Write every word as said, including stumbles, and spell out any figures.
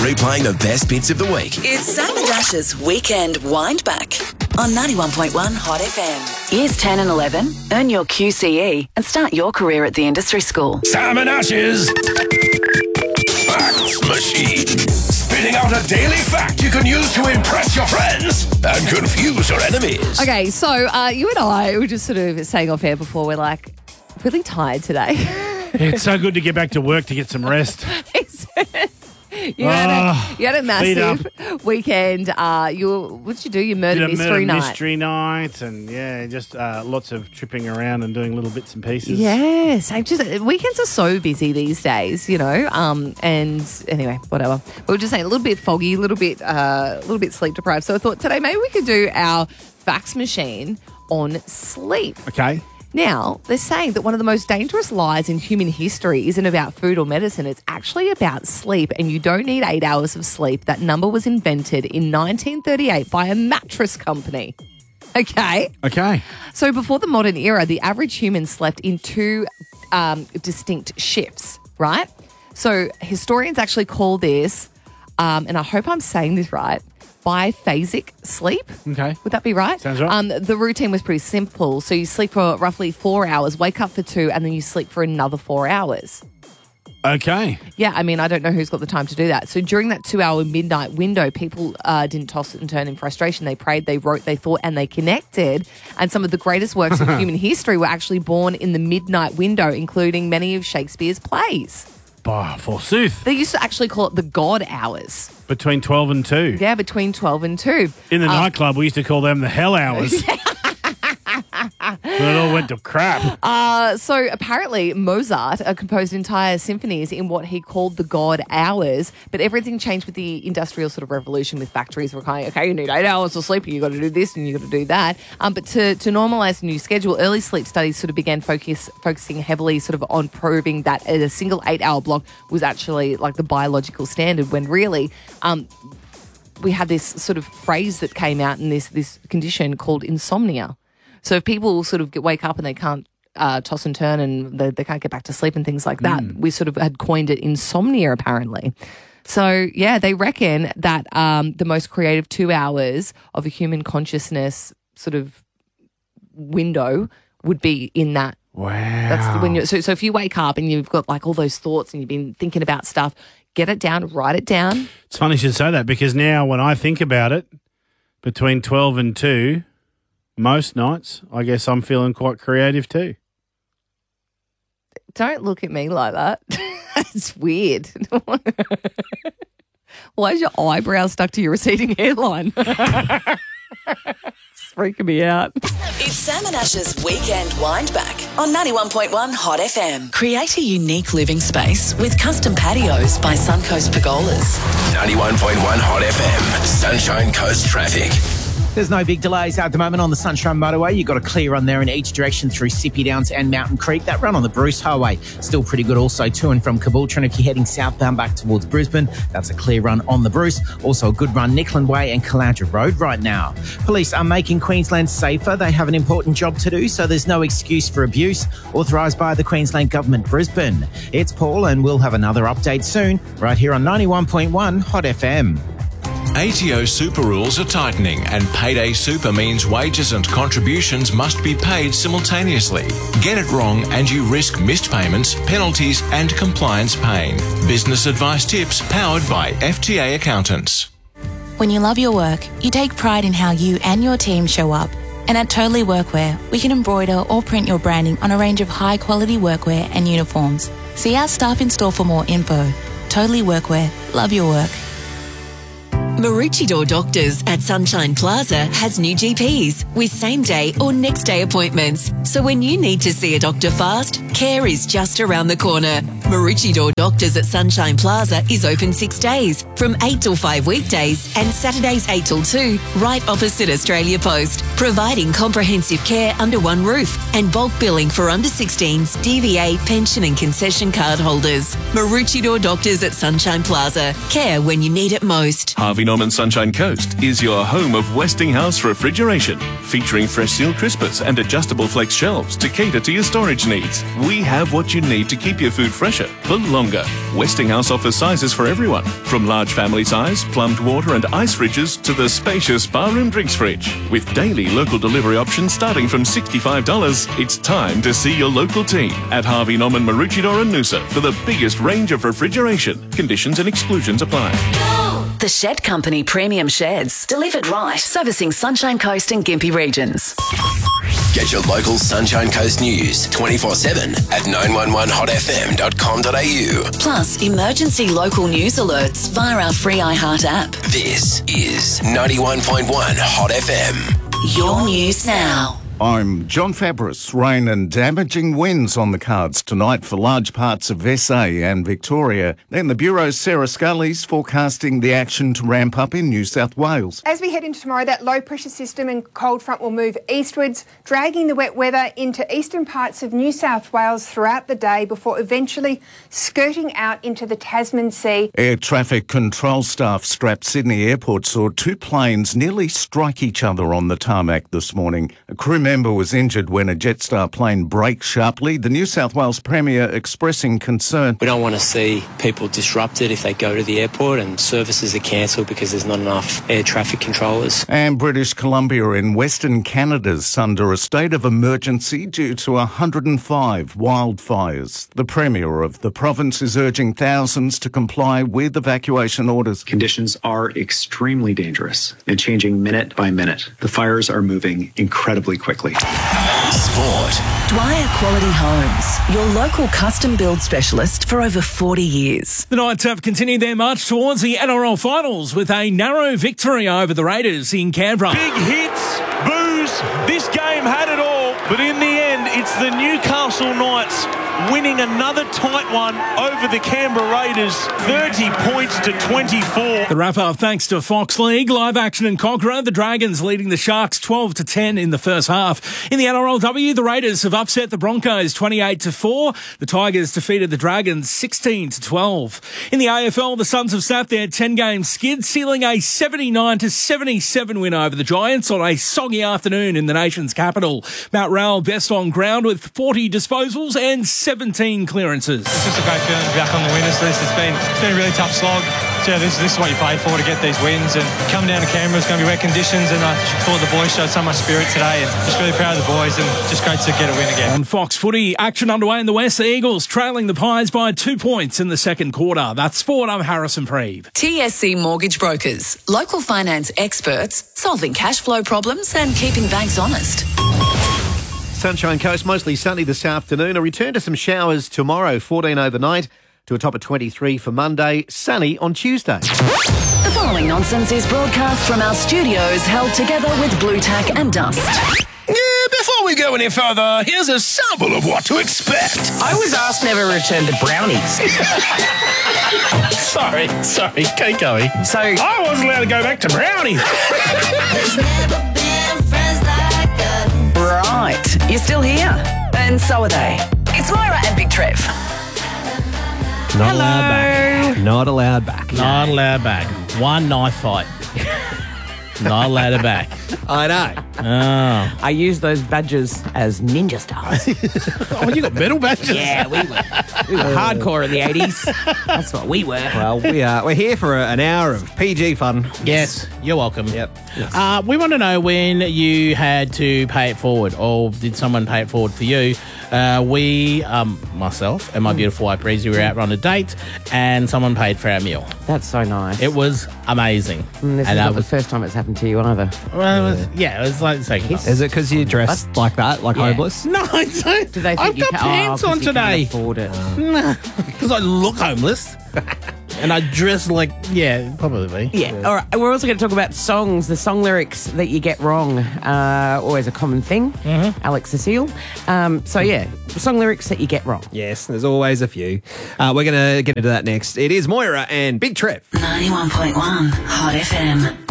replaying the best bits of the week. It's Sam and Ash's Weekend Wind Back on ninety-one point one Hot F M. Years ten and eleven, earn your Q C E and start your career at the industry school. Sam and Ash's Facts Machine. Spitting out a daily fact you can use to impress your friends and confuse your enemies. Okay, so uh, you and I were just sort of saying off air before, we're like, really tired today. It's so good to get back to work to get some rest. You had, Oh, a, you had a massive weekend. Uh, you what did you do? You murder Did a mystery murder night. mystery night, and yeah, just uh, lots of tripping around and doing little bits and pieces. Yes, I'm just weekends are so busy these days, you know. Um, and anyway, whatever. We were just saying a little bit foggy, a little bit, uh, a little bit sleep deprived. So I thought today maybe we could do our fax machine on sleep. Okay. Now, they're saying that one of the most dangerous lies in human history isn't about food or medicine. It's actually about sleep, and you don't need eight hours of sleep. That number was invented in nineteen thirty-eight by a mattress company. Okay? Okay. So before the modern era, the average human slept in two um, distinct shifts, right? So historians actually call this, um, and I hope I'm saying this right, biphasic sleep. Okay. Would that be right? Sounds right. Um, the routine was pretty simple. So you sleep for roughly four hours, wake up for two, and then you sleep for another four hours. Okay. Yeah, I mean, I don't know who's got the time to do that. So during that two-hour midnight window, people uh, didn't toss and turn in frustration. They prayed, they wrote, they thought, and they connected. And some of the greatest works of human history were actually born in the midnight window, including many of Shakespeare's plays. Bah, forsooth. They used to actually call it the God hours. Between twelve and two. Yeah, between twelve and two. In the Uh, nightclub, we used to call them the hell hours. But it all went to crap. Uh, so apparently Mozart uh, composed entire symphonies in what he called the God hours, but everything changed with the industrial sort of revolution with factories were kind of, okay, you need eight hours of sleep, you got to do this and you got to do that. Um, but to, to normalise the new schedule, early sleep studies sort of began focus focusing heavily sort of on proving that a single eight-hour block was actually like the biological standard, when really um, we had this sort of phrase that came out in this this condition called insomnia. So if people sort of get, wake up and they can't uh, toss and turn and they, they can't get back to sleep and things like that, mm. we sort of had coined it insomnia apparently. So, yeah, they reckon that um, the most creative two hours of a human consciousness sort of window would be in that. Wow. That's when you so, so if you wake up and you've got like all those thoughts and you've been thinking about stuff, get it down, write it down. It's funny you should say that, because now when I think about it, between twelve and two, most nights, I guess I'm feeling quite creative too. Don't look at me like that. It's weird. Why is your eyebrow stuck to your receding hairline? It's freaking me out. It's Sam and Ash's Weekend Wind Back on ninety-one point one Hot F M. Create a unique living space with custom patios by Suncoast Pergolas. ninety-one point one Hot F M. Sunshine Coast traffic. There's no big delays at the moment on the Sunshine Motorway. You've got a clear run there in each direction through Sippy Downs and Mountain Creek. That run on the Bruce Highway, still pretty good also to and from Caboolture. If you're heading southbound back towards Brisbane, that's a clear run on the Bruce. Also a good run Nickland Way and Caloundra Road right now. Police are making Queensland safer. They have an important job to do, so there's no excuse for abuse. Authorised by the Queensland Government, Brisbane. It's Paul, and we'll have another update soon right here on ninety-one point one Hot F M. A T O super rules are tightening, and payday super means wages and contributions must be paid simultaneously. Get it wrong and you risk missed payments, penalties and compliance pain. Business advice tips powered by F T A Accountants. When you love your work, you take pride in how you and your team show up. And at Totally Workwear, we can embroider or print your branding on a range of high-quality workwear and uniforms. See our staff in store for more info. Totally Workwear. Love your work. Maroochydore Doctors at Sunshine Plaza has new G Ps with same-day or next-day appointments. So when you need to see a doctor fast, care is just around the corner. Maroochydore Doctors at Sunshine Plaza is open six days, from eight till five weekdays and Saturdays eight till two, right opposite Australia Post, providing comprehensive care under one roof and bulk billing for under sixteens, D V A, pension and concession card holders. Maroochydore Doctors at Sunshine Plaza. Care when you need it most. Harvey Norman Sunshine Coast is your home of Westinghouse Refrigeration, featuring fresh seal crispers and adjustable flex shelves to cater to your storage needs. We have what you need to keep your food fresher for longer. Westinghouse offers sizes for everyone, from large family size, plumbed water and ice fridges to the spacious barroom drinks fridge. With daily local delivery options starting from sixty-five dollars, it's time to see your local team at Harvey Norman, Maroochydore and Noosa for the biggest range of refrigeration. Conditions and exclusions apply. The Shed Company Premium Sheds. Delivered right. Servicing Sunshine Coast and Gympie regions. Get your local Sunshine Coast news twenty-four seven at nine one one hot f m dot com dot a u. Plus, emergency local news alerts via our free iHeart app. This is ninety-one point one Hot F M. Your news now. I'm John Fabris. Rain and damaging winds on the cards tonight for large parts of S A and Victoria. Then the Bureau's Sarah Scully's forecasting the action to ramp up in New South Wales. As we head into tomorrow, that low pressure system and cold front will move eastwards, dragging the wet weather into eastern parts of New South Wales throughout the day before eventually skirting out into the Tasman Sea. Air traffic control staff strapped Sydney Airport saw two planes nearly strike each other on the tarmac this morning. A crew member was injured when a Jetstar plane braked sharply. The New South Wales Premier expressing concern. We don't want to see people disrupted if they go to the airport and services are cancelled because there's not enough air traffic controllers. And British Columbia in Western Canada's under a state of emergency due to one hundred five wildfires. The Premier of the province is urging thousands to comply with evacuation orders. Conditions are extremely dangerous and changing minute by minute. The fires are moving incredibly quickly. Sport. Dwyer Quality Homes, your local custom build specialist for over forty years. The Knights have continued their march towards the N R L finals with a narrow victory over the Raiders in Canberra. Big hits, boos, this game had it all, but in the end, it's the Newcastle Knights winning another tight one over the Canberra Raiders, thirty points to twenty-four. The wrap-up thanks to Fox League, live action in Cogra, the Dragons leading the Sharks twelve to ten in the first half. In the N R L W, the Raiders have upset the Broncos twenty-eight to four. The Tigers defeated the Dragons sixteen to twelve. In the A F L, the Suns have snapped their ten-game skid, sealing a seventy-nine to seventy-seven win over the Giants on a soggy afternoon in the nation's capital. Matt Rowell best on ground with forty disposals and seventeen clearances. It's just a great feeling to be back on the winners list. It's been it's been a really tough slog. So yeah, this, this is what you play for, to get these wins. And come down to Canberra, it's going to be wet conditions. And I thought the boys showed so much spirit today. And just really proud of the boys and just great to get a win again. On Fox Footy, action underway in the West. The Eagles trailing the Pies by two points in the second quarter. That's sport. I'm Harrison Preeve. T S C Mortgage Brokers, local finance experts, solving cash flow problems and keeping banks honest. Sunshine Coast, mostly sunny this afternoon. A return to some showers tomorrow, fourteen overnight, to a top of twenty-three for Monday, sunny on Tuesday. The following nonsense is broadcast from our studios held together with Blue Tack and Dust. Yeah, before we go any further, here's a sample of what to expect. I was asked never return to brownies. sorry, sorry, keep going. So I wasn't allowed to go back to brownies. Right, you're still here. And so are they. It's Moira and Big Trev. Not Hello. allowed back. Not allowed back. Not No. allowed back. One knife fight. Not allowed it back. I know. Oh. I use those badges as ninja stars. Oh, you got medal badges? Yeah, we were. We were hardcore in the eighties. That's what we were. Well, we are, we're here for an hour of P G fun. Yes, you're welcome. Yep. Yes. Uh, we want to know when you had to pay it forward, or did someone pay it forward for you? Uh, we, um, myself and my beautiful wife Breezy, we were out on a date, and someone paid for our meal. That's so nice. It was amazing. Mm, this and is I not was, the first time it's happened to you either. Well, it was, yeah, it was like the second time. Is it because you dressed like that, like Yeah. homeless? No, I don't. Do they think I've you got ca- pants oh, 'cause on you can't today. afford it. No, because I look homeless. And I dress like, yeah, probably. Yeah. All right. We're also going to talk about songs, the song lyrics that you get wrong. Uh, always a common thing. Mm-hmm. Alex Cecile. Um, so, yeah, song lyrics that you get wrong. Yes, there's always a few. Uh, we're going to get into that next. It is Moira and Big Trev. ninety-one point one Hot F M.